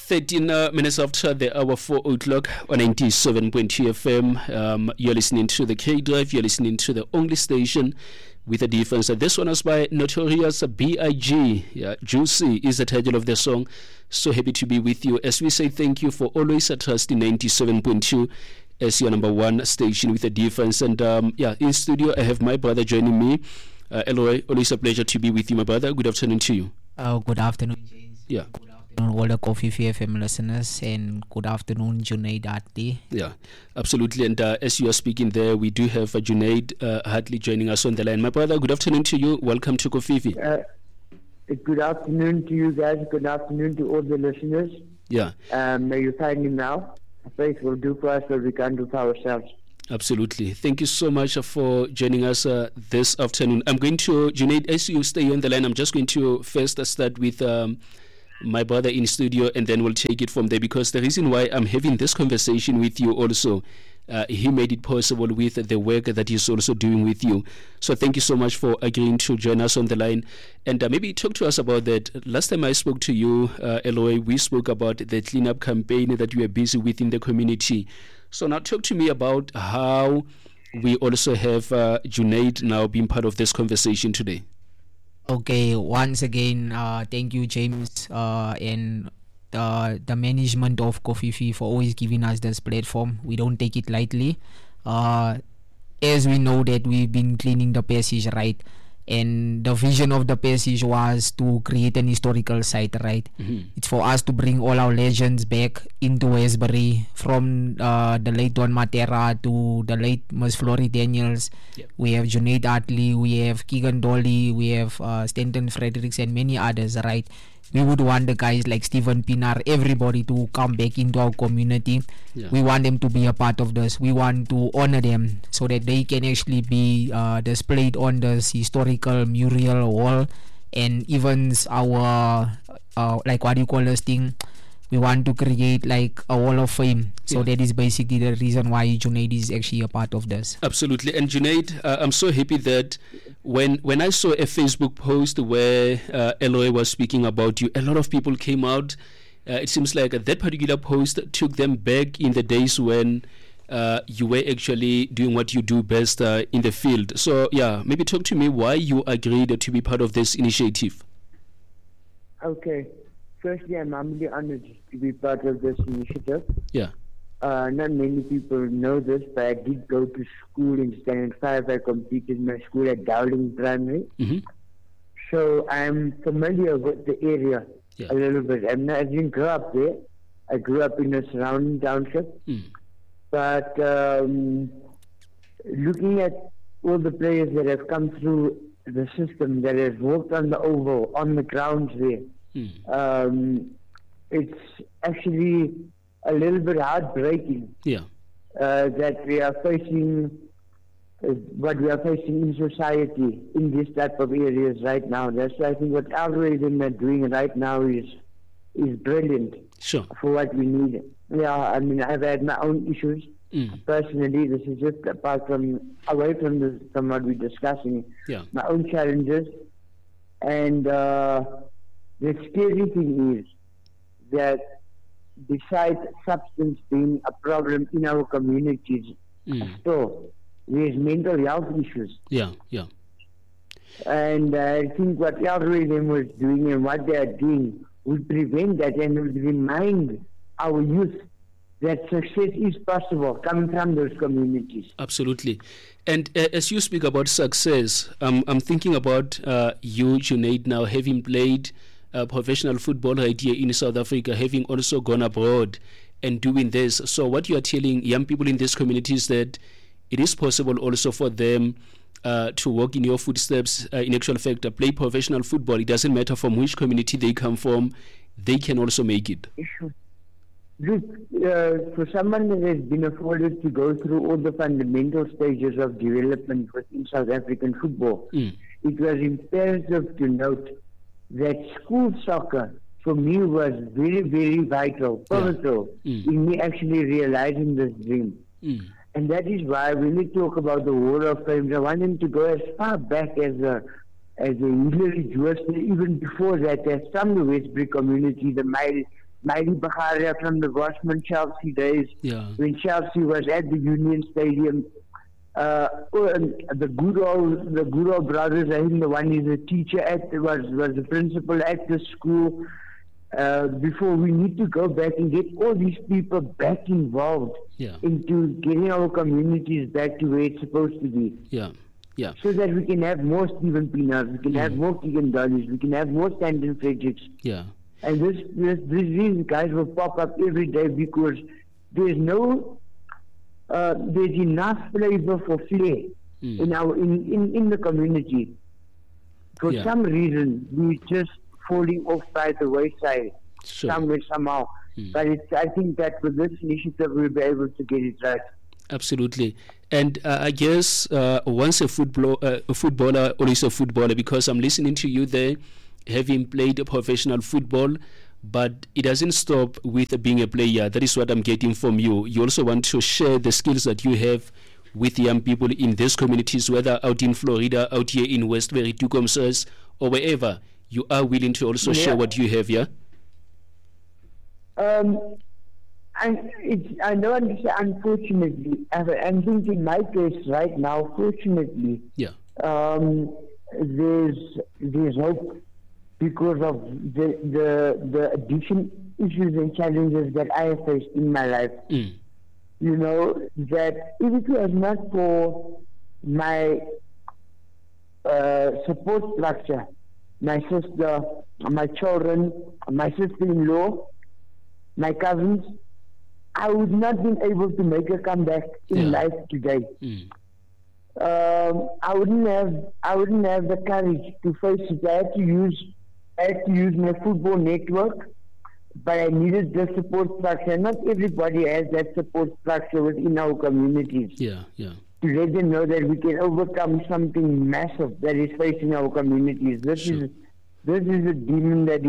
13 minutes after the hour 4 o'clock on 97.2 FM. You're listening to the K-Drive. You're listening to the only station with a difference. This one is by Notorious B.I.G. Yeah, Juicy is the title of the song. So happy to be with you as we say thank you for always trusting 97.2 as your number one station with a difference. And in studio I have my brother joining me. Eloy, always a pleasure to be with you, my brother. Good afternoon to you. Good afternoon, James. Yeah. Good afternoon, all the Coffee FM listeners, and good afternoon, Junaid Hartley. Yeah, absolutely. And as you are speaking there, we do have Junaid Hartley joining us on the line. My brother, good afternoon to you. Welcome to Coffee. Good afternoon to you guys. Good afternoon to all the listeners. Yeah. May you find me now. Faith will do for us what we can't do for ourselves. Absolutely. Thank you so much for joining us this afternoon. I'm going to, Junaid, as you stay on the line, I'm just going to first start with my brother in studio, and then we'll take it from there, because the reason why I'm having this conversation with you also, he made it possible with the work that he's also doing with you. So thank you so much for agreeing to join us on the line. And maybe talk to us about that. Last time I spoke to you, Eloy, we spoke about the cleanup campaign that you are busy with in the community. So now talk to me about how we also have Junaid now being part of this conversation today. Okay, once again, thank you, James, and the management of Coffee for always giving us this platform. We don't take it lightly. As we know that we've been cleaning the passage, right? And the vision of the passage was to create an historical site, right? Mm-hmm. It's for us to bring all our legends back into Westbury, from the late Don Matera to the late Miss Flory Daniels. Yep. We have Junaid Hartley, we have Keegan Dolly, we have Stanton Fredericks, and many others, right? We would want the guys like Stephen Pinar, everybody to come back into our community. Yeah. We want them to be a part of this. We want to honor them so that they can actually be displayed on this historical mural wall, and even our like what do you call this thing? We want to create like a wall of fame. So that is basically the reason why Junaid is actually a part of this. Absolutely. And Junaid, I'm so happy that when I saw a Facebook post where Eloy was speaking about you, a lot of people came out. It seems like that particular post took them back in the days when you were actually doing what you do best in the field. So maybe talk to me why you agreed to be part of this initiative. Okay. Firstly, I'm humbly honored to be part of this initiative. Yeah. Not many people know this, but I did go to school in Standard 5. I completed my school at Dowling Primary. Mm-hmm. So I'm familiar with the area a little bit. I didn't grow up there. I grew up in a surrounding township. Mm. But looking at all the players that have come through the system, that have worked on the oval, on the grounds there, it's actually a little bit heartbreaking that we are facing what we are facing in society in this type of areas right now. That's why I think what algorithm are doing right now is brilliant for what we need. Yeah, I mean, I've had my own issues personally. This is just apart from away from what we're discussing. Yeah, my own challenges, and the scary thing is that besides substance being a problem in our communities, still there's mental health issues. Yeah. And I think what algorithm was doing and what they are doing would prevent that, and would remind our youth that success is possible coming from those communities. Absolutely. And as you speak about success, I'm thinking about you, Junaid, now having played professional football right here in South Africa, having also gone abroad and doing this. So what you are telling young people in this community is that it is possible also for them to walk in your footsteps, in actual fact, play professional football. It doesn't matter from which community they come from, they can also make it. Look, for someone that has been afforded to go through all the fundamental stages of development within South African football, it was imperative to note that school soccer for me was very, very vital, pivotal in me actually realizing this dream. And that is why when we talk about the Wall of Fame, I want them to go as far back as a Hillary Jewelson, even before that, as from the Westbury community, the Mairi Bakharia from the Gosman Chelsea days, when Chelsea was at the Union Stadium. The good old brothers, I think the one is a teacher was the principal at the school. Before we need to go back and get all these people back involved into getting our communities back to where it's supposed to be. So that we can have more Stephen Pienaars, we can have more Keegan Dollies, we can have more Stanton Fredericks. And these guys will pop up every day because there's enough flavor for flair in the community. For some reason, we're just falling off by the wayside somewhere, somehow. But I think that with this initiative, we'll be able to get it right. Absolutely. And I guess once a footballer, always a footballer, because I'm listening to you there, having played professional football, but it doesn't stop with being a player. That is what I'm getting from you. You also want to share the skills that you have with young people in these communities, whether out in Florida, out here in Westbury, Tucumsas, or wherever. You are willing to also share what you have, I know, unfortunately, I'm thinking in my case right now, fortunately, there's hope because of the addiction issues and challenges that I have faced in my life. You know, that if it was not for my support structure, my sister, my children, my sister-in-law, my cousins, I would not have been able to make a comeback in life today. I wouldn't have the courage to face it. I had to use my football network, but I needed the support structure. Not everybody has that support structure within our communities. To let them know that we can overcome something massive that is facing our communities. This is a demon that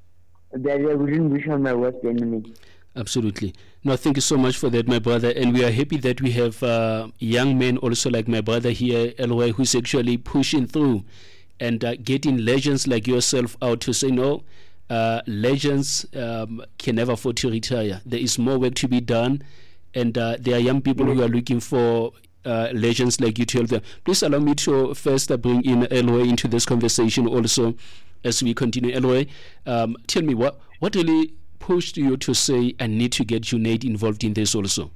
I wouldn't wish on my worst enemy. Absolutely. No, thank you so much for that, my brother. And we are happy that we have young men also like my brother here, Elroy, who's actually pushing through and getting legends like yourself out to say, no, legends can never afford to retire. There is more work to be done. And there are young people who are looking for legends like you to help them. Please allow me to first bring in Elroy into this conversation also as we continue. Elroy, tell me, what really pushed you to say, I need to get Junaid involved in this also?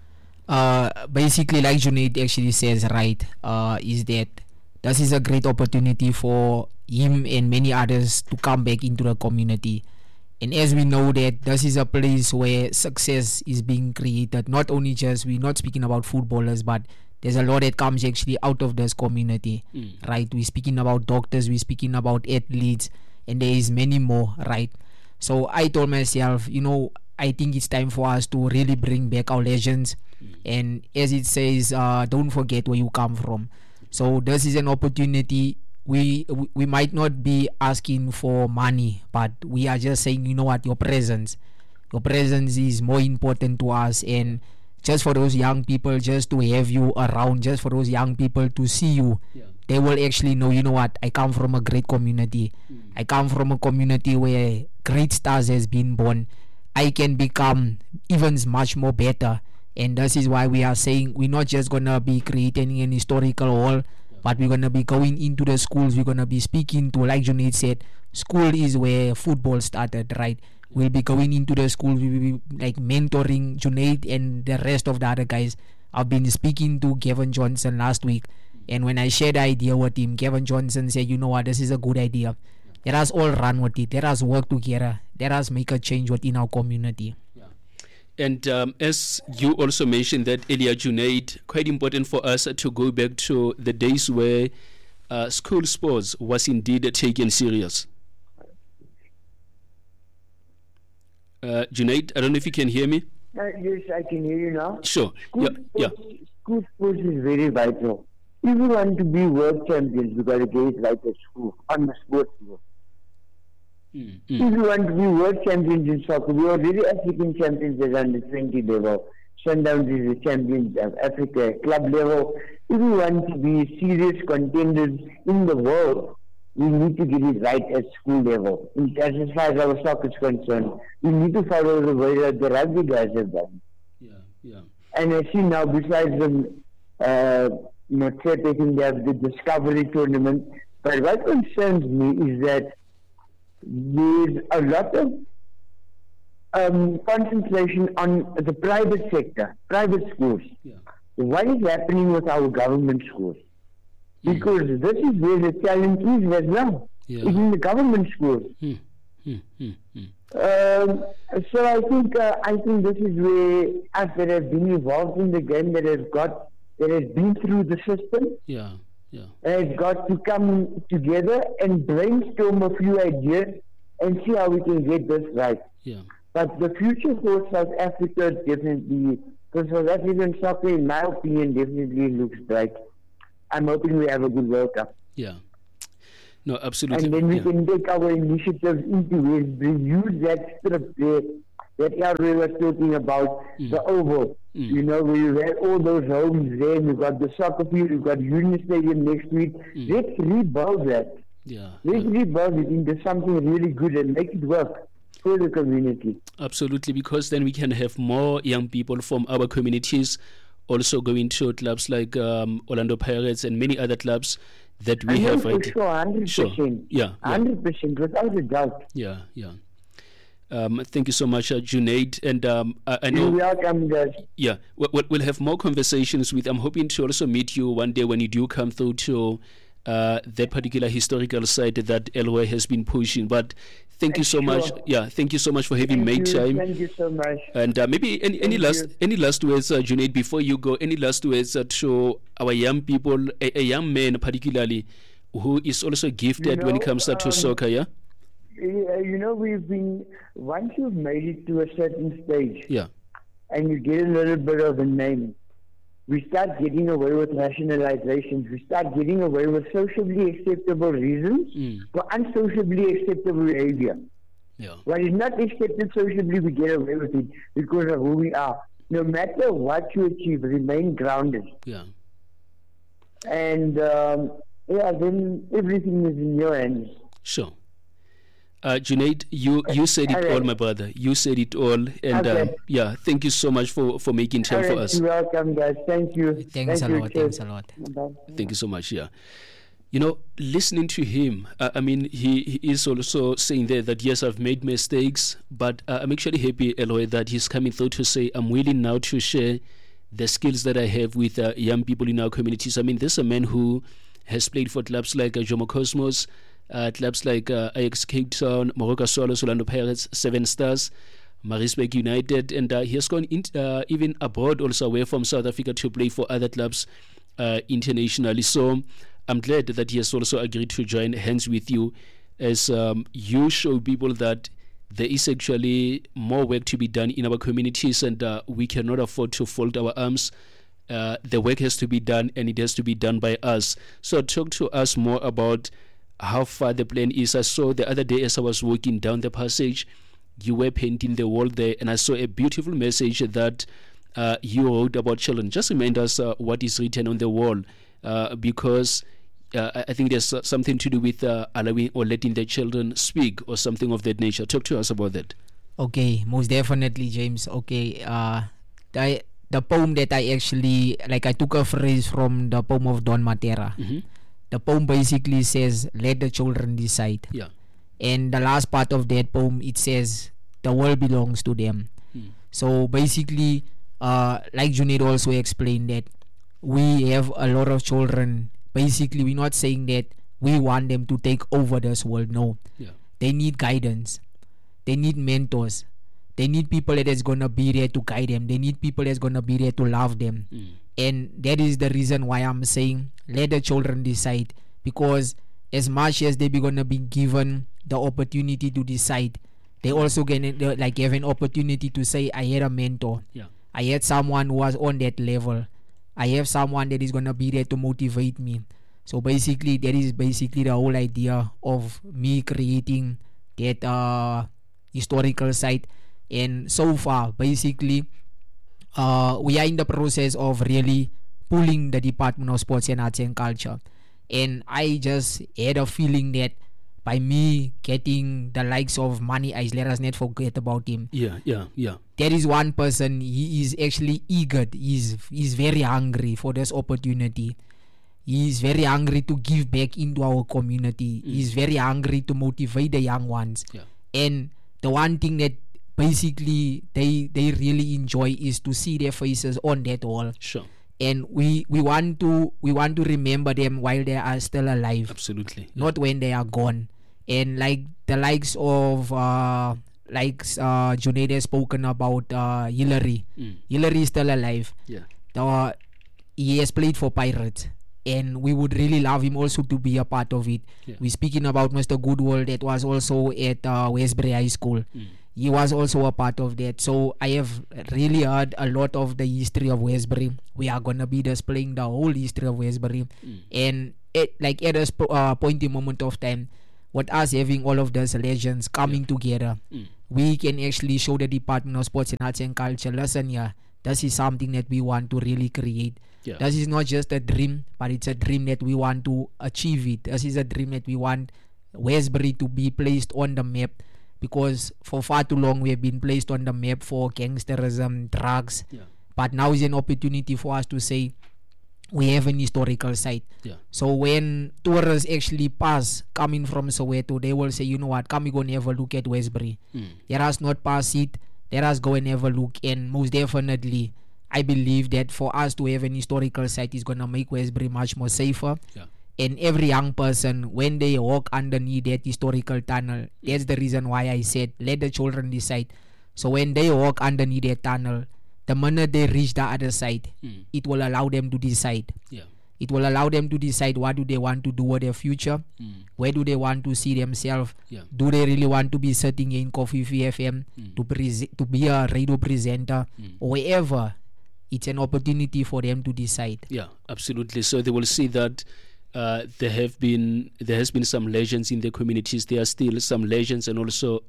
Basically, like Junaid actually says, right, is that this is a great opportunity for him and many others to come back into the community. And as we know that this is a place where success is being created, not only just, we're not speaking about footballers, but there's a lot that comes actually out of this community, right? We're speaking about doctors, we're speaking about athletes, and there is many more, right? So I told myself, you know, I think it's time for us to really bring back our legends. And as it says, don't forget where you come from. So this is an opportunity. We might not be asking for money, but we are just saying, you know what, your presence is more important to us. And just for those young people, just to have you around, just for those young people to see you, they will actually know, you know what, I come from a great community. I come from a community where great stars has been born. I can become even much more better. And this is why we are saying we're not just going to be creating an historical hall, but we're going to be going into the schools. We're going to be speaking to, like Junaid said, school is where football started, right? We'll be going into the schools. We'll be like mentoring Junaid and the rest of the other guys. I've been speaking to Kevin Johnson last week, and when I shared the idea with him, Kevin Johnson said, you know what, this is a good idea. Let us all run with it. Let us work together. Let us make a change within our community. And as you also mentioned that earlier, Junaid, quite important for us to go back to the days where school sports was indeed taken serious. Junaid, I don't know if you can hear me. Yes, I can hear you now. Sure. School sports is very vital. If you want to be world champions, you got to get it right at school, on the sports field. If you want to be world champions in soccer, we are already African champions at under 20 level. Sundowns is the champions of Africa, club level. If you want to be serious contenders in the world, we need to get it right at school level. As far as our soccer is concerned, we need to follow the way that the rugby guys have done. Yeah. And I see now, besides the taking the Discovery tournament, but what concerns me is that there's a lot of concentration on the private sector, private schools. Yeah. What is happening with our government schools? Because this is where the talent is as well. Yeah. It's in the government schools. So I think this is where us that have been involved in the game, that has been through the system, has got to come together and brainstorm a few ideas and see how we can get this right. Yeah. But the future for South Africa definitely, for South African soccer, in my opinion, definitely looks bright. I'm hoping we have a good World Cup. Yeah. No, absolutely. And then we can take our initiatives into it. We use that strip there, that area we were talking about, the Oval. You know, we had all those homes there. We've got the soccer field. We've got Union Stadium next week. Let's rebuild that. Yeah. Let's rebuild it into something really good and make it work for the community. Absolutely, because then we can have more young people from our communities also going to clubs like Orlando Pirates and many other clubs that we have right. Sure, 100%. Sure. Yeah. 100%, without a doubt. Yeah. Thank you so much, Junaid. And I know. You're welcome, guys. Yeah, we'll have more conversations with. I'm hoping to also meet you one day when you do come through to that particular historical site that Elroy has been pushing. But thank you so much. Yeah, thank you so much for having made time. Thank you so much. And maybe any last words, Junaid, before you go. Any last words to our young people, a young man particularly, who is also gifted when it comes to soccer. Yeah. You know, once you've made it to a certain stage, and you get a little bit of a name, we start getting away with rationalizations. We start getting away with socially acceptable reasons for unsociably acceptable behavior. Yeah. What is not accepted sociably, we get away with it because of who we are. No matter what you achieve, remain grounded. Yeah. And then everything is in your hands. Sure. Junaid, you said it all, my brother. You said it all, and thank you so much for making time for us. You're welcome, guys. Thank you. Thanks a lot. Thanks a lot. Thank you so much. Yeah, you know, listening to him, I mean, he is also saying there that yes, I've made mistakes, but I'm actually happy, Eloy, that he's coming through to say I'm willing now to share the skills that I have with young people in our communities. I mean, this is a man who has played for clubs like Jomo Cosmos. Clubs like Ajax Cape Town, Moroka Swallows, Orlando Pirates, Seven Stars, Maritzburg United, and he has gone even abroad, also away from South Africa, to play for other clubs internationally. So I'm glad that he has also agreed to join hands with you as you show people that there is actually more work to be done in our communities, and we cannot afford to fold our arms. The work has to be done, and it has to be done by us. So talk to us more about how far the plan is. I saw the other day as I was walking down the passage, you were painting the wall there, and I saw a beautiful message that you wrote about children. Just remind us what is written on the wall, because I think there's something to do with allowing or letting the children speak or something of that nature. Talk to us about that. Okay, most definitely, James. Okay, the poem that I actually, I took a phrase from the poem of Don Matera. Mm-hmm. The poem basically says, let the children decide. Yeah. And the last part of that poem, it says, the world belongs to them. So basically, like Junaid also explained, that we have a lot of children. Basically, we're not saying that we want them to take over this world. No. Yeah. They need guidance. They need mentors. They need people that is going to be there to guide them. They need people that's going to be there to love them. And that is the reason why I'm saying let the children decide, because as much as they're going to be given the opportunity to decide, they also get have an opportunity to say, I had a mentor. Yeah. I had someone who was on that level. I have someone that is going to be there to motivate me. So basically, that is basically the whole idea of me creating that historical site. And so far, basically, we are in the process of really pulling the Department of Sports and Arts and Culture. And I just had a feeling that by me getting the likes of Money Eyes, let us not forget about him. Yeah. There is one person, he is actually eager. He's very hungry for this opportunity. He is very hungry to give back into our community. He's very hungry to motivate the young ones. Yeah. And the one thing that basically they really enjoy is to see their faces on that wall. Sure. And we want to remember them while they are still alive. Absolutely. Not when they are gone. And like the likes of Junaid has spoken about Hillary. Hillary is still alive. Yeah. He has played for Pirates. And we would really love him also to be a part of it. Yeah. We're speaking about Mr. Goodwill that was also at Westbury High School. He was also a part of that. So I have really heard a lot of the history of Westbury. We are going to be displaying the whole history of Westbury. And at this point in moment of time, with us having all of those legends coming together, we can actually show the Department of Sports and Arts and Culture, listen, this is something that we want to really create. Yeah. This is not just a dream, but it's a dream that we want to achieve it. This is a dream that we want Westbury to be placed on the map, because for far too long we have been placed on the map for gangsterism, drugs. Yeah. But now is an opportunity for us to say we have an historical site. Yeah. So when tourists actually pass coming from Soweto, they will say, you know what, come we go and have a look at Westbury. Let us not pass it. Let us go and have a look. And most definitely, I believe that for us to have an historical site is going to make Westbury much more safer. Yeah. And every young person, when they walk underneath that historical tunnel, that's the reason why I said, let the children decide. So when they walk underneath that tunnel, the minute they reach the other side, it will allow them to decide. Yeah. It will allow them to decide what do they want to do with their future, where do they want to see themselves. Yeah. Do they really want to be sitting in Coffee FM to be a radio presenter or wherever? It's an opportunity for them to decide. Yeah, absolutely. So they will see that there has been some legends in the communities. There are still some legends, and also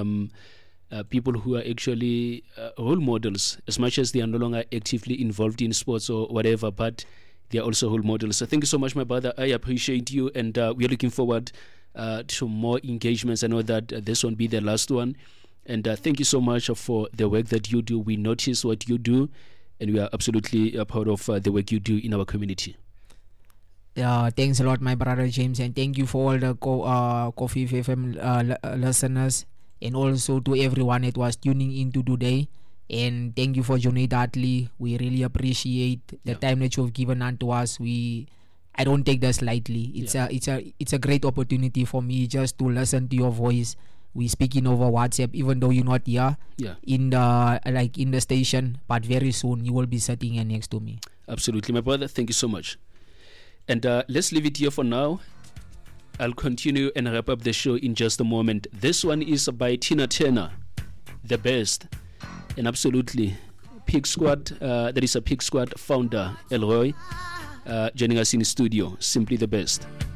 people who are actually role models, as much as they are no longer actively involved in sports or whatever, but they are also role models. So thank you so much, my brother. I appreciate you, and we are looking forward to more engagements. I know that this won't be the last one, and thank you so much for the work that you do. We notice what you do, and we are absolutely proud of the work you do in our community. Thanks a lot, my brother James, and thank you for all the Coffee FM listeners, and also to everyone that was tuning in to today. And thank you for Junaid Hartley. We really appreciate the time that you've given unto us. I don't take this lightly. It's a great opportunity for me just to listen to your voice. We speaking over WhatsApp, even though you're not here in the station, but very soon you will be sitting here next to me. Absolutely, my brother. Thank you so much. And let's leave it here for now. I'll continue and wrap up the show in just a moment. This one is by Tina Turner, The Best. And absolutely, Pig Squad, that is a Pig Squad founder, Elroy, joining us in the studio. Simply the best.